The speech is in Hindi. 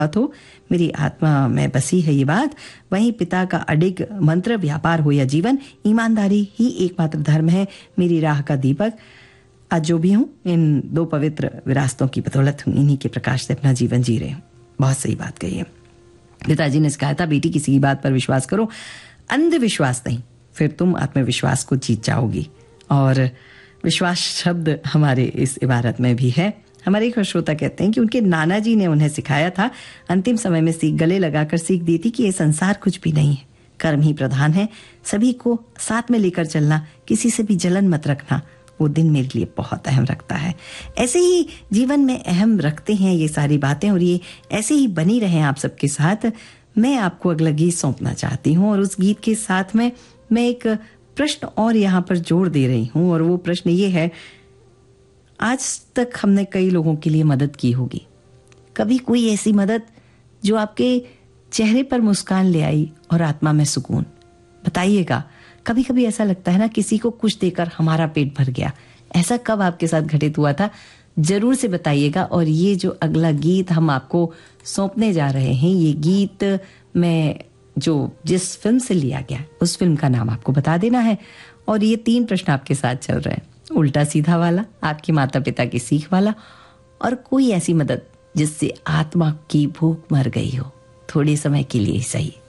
हो, मेरी आत्मा में बसी है ये बात। वहीं पिता का अडिग मंत्र, व्यापार हो या जीवन, ईमानदारी ही एकमात्र धर्म है, मेरी राह का दीपक। आज जो भी हूँ, इन दो पवित्र विरासतों की बदौलत हूँ, इन्हीं के प्रकाश से अपना जीवन जी रहे हूँ। बहुत सही बात कही है। पिताजी ने कहा था, बेटी किसी की बात पर विश्वास करो, अंधविश्वास नहीं, फिर तुम आत्मविश्वास को जीत जाओगी। और विश्वास शब्द हमारे इस इबारत में भी है। हमारे एक श्रोता कहते हैं कि उनके नाना जी ने उन्हें सिखाया था, अंतिम समय में सीख गले लगाकर सीख दी थी कि ये संसार कुछ भी नहीं है, कर्म ही प्रधान है, सभी को साथ में लेकर चलना, किसी से भी जलन मत रखना, वो दिन मेरे लिए बहुत अहम रखता है। ऐसे ही जीवन में अहम रखते हैं ये सारी बातें, और ये ऐसे ही बनी रहे आप सबके साथ। मैं आपको अगला गीत सौंपना चाहती हूँ, और उस गीत के साथ में मैं एक प्रश्न और यहाँ पर जोड़ दे रही हूँ, और वो प्रश्न ये है, आज तक हमने कई लोगों के लिए मदद की होगी, कभी कोई ऐसी मदद जो आपके चेहरे पर मुस्कान ले आई और आत्मा में सुकून? बताइएगा। कभी कभी ऐसा लगता है ना, किसी को कुछ देकर हमारा पेट भर गया। ऐसा कब आपके साथ घटित हुआ था? जरूर से बताइएगा। और ये जो अगला गीत हम आपको सौंपने जा रहे हैं, ये गीत मैं जो जिस फिल्म से लिया गया, उस फिल्म का नाम आपको बता देना है। और ये 3 प्रश्न आपके साथ चल रहे हैं, उल्टा सीधा वाला, आपके माता पिता की सीख वाला, और कोई ऐसी मदद जिससे आत्मा की भूख मर गई हो, थोड़े समय के लिए ही सही।